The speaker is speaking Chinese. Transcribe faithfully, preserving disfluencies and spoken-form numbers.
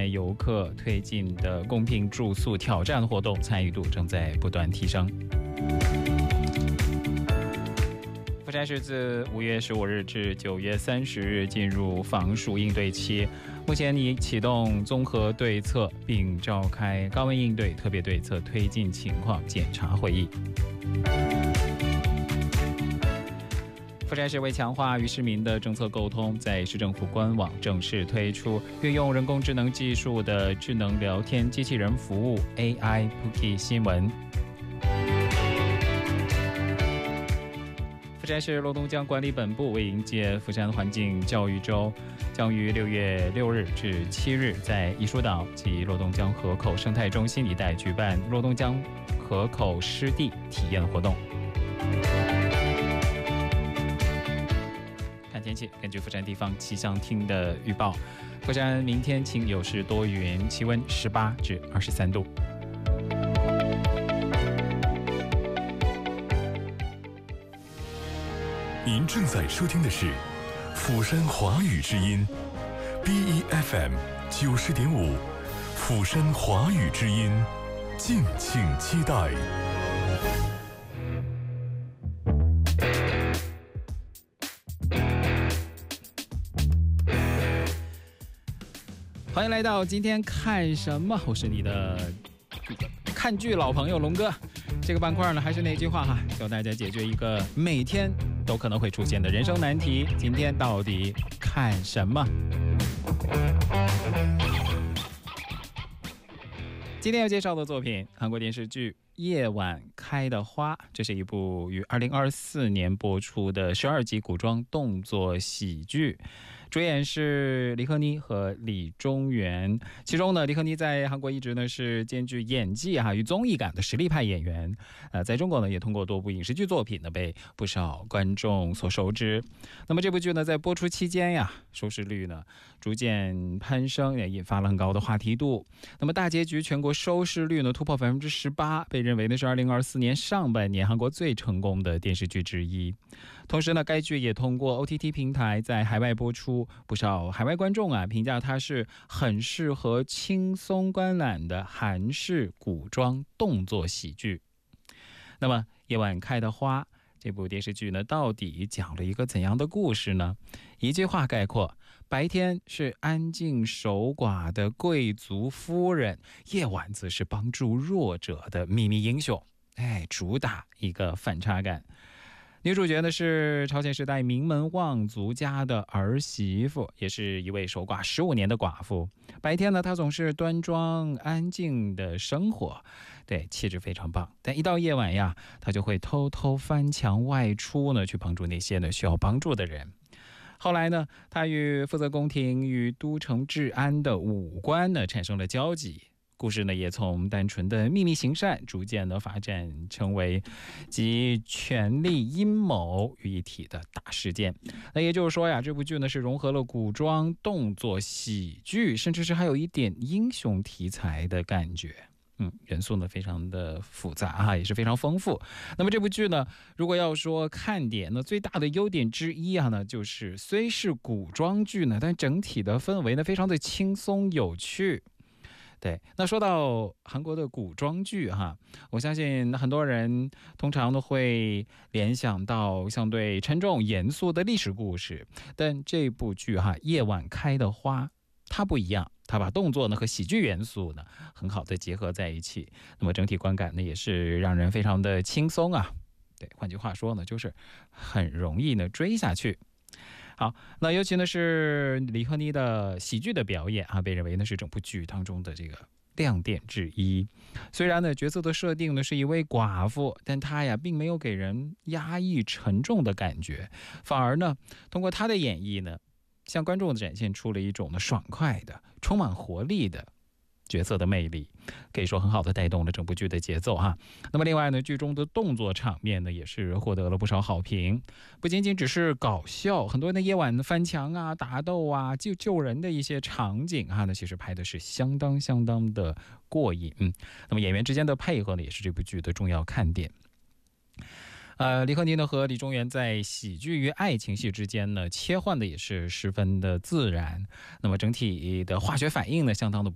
游客推进的公平住宿挑战活动参与度正在不断提升。佛山市自五月十五日至九月三十日进入防暑应对期，目前已启动综合对策，并召开高温应对特别对策推进情况检查会议。佛山市为强化与市民的政策沟通，在市政府官网正式推出运用人工智能技术的智能聊天机器人服务 A I Pookie 新闻。佛山市螺东江管理本部为迎接佛山环境教育周，将于六月六日至七日在艺术岛及螺东江河口生态中心一带举办螺东江河口湿地体验活动。看天气，根据佛山地方气象厅的预报，佛山明天晴有时多云，气温十八至二十三度。 您正在收听的是釜山华语之音 B E F M 九十点五，釜山华语之音，敬请期待。 欢迎来到今天看什么，我是你的看剧老朋友龙哥。这个板块呢，还是那句话哈，教大家解决一个每天都可能会出现的人生难题。今天到底看什么？今天要介绍的作品，韩国电视剧《夜晚开的花》，这是一部于二零二四年播出的十二集古装动作喜剧。主演是李赫妮和李中原，其中呢，李赫妮在韩国一直呢是兼具演技哈与综艺感的实力派演员，呃，在中国呢也通过多部影视剧作品呢被不少观众所熟知。那么这部剧呢在播出期间呀，收视率呢逐渐攀升，也引发了很高的话题度。那么大结局全国收视率呢突破百分之十八，被认为呢是二零二四年上半年韩国最成功的电视剧之一。同时呢，该剧也通过 O T T 平台在海外播出。不少海外观众啊评价它是很适合轻松观览的韩式古装动作喜剧。那么《夜晚开的花》这部电视剧呢，到底讲了一个怎样的故事呢？一句话概括：白天是安静守寡的贵族夫人，夜晚则是帮助弱者的秘密英雄。哎，主打一个反差感。女主角呢是朝鲜时代名门望族家的儿媳妇，也是一位守寡十五年的寡妇。白天呢，她总是端庄安静的生活，对，气质非常棒。但一到夜晚呀，她就会偷偷翻墙外出呢，去帮助那些呢需要帮助的人。后来呢，她与负责宫廷与都城治安的武官呢产生了交集。故事呢，也从单纯的秘密行善，逐渐的发展成为集权力阴谋于一体的大事件。那也就是说呀，这部剧呢是融合了古装、动作、喜剧，甚至是还有一点英雄题材的感觉。嗯，元素呢非常的复杂啊，也是非常丰富。那么这部剧呢，如果要说看点呢，最大的优点之一啊呢，就是虽是古装剧呢，但整体的氛围呢非常的轻松有趣。对，那说到韩国的古装剧哈，我相信很多人通常都会联想到相对沉重严肃的历史故事，但这部剧哈《夜晚开的花》它不一样，它把动作呢和喜剧元素呢很好的结合在一起，那么整体观感呢也是让人非常的轻松啊。对，换句话说呢，就是很容易呢追下去。好，那尤其呢是李赫妮的喜剧的表演啊，被认为呢是整部剧当中的这个亮点之一。虽然呢角色的设定呢是一位寡妇，但她呀并没有给人压抑沉重的感觉，反而呢通过她的演绎呢，向观众展现出了一种呢爽快的、充满活力的角色的魅力，可以说很好的带动了整部剧的节奏哈。那么另外呢，剧中的动作场面呢也是获得了不少好评，不仅仅只是搞笑，很多的夜晚翻墙啊、打斗啊、救救人的一些场景啊，那其实拍的是相当相当的过瘾。嗯，那么演员之间的配合呢，也是这部剧的重要看点。呃，李赫妮呢和李中原在喜剧与爱情戏之间呢切换的也是十分的自然，那么整体的化学反应呢相当的不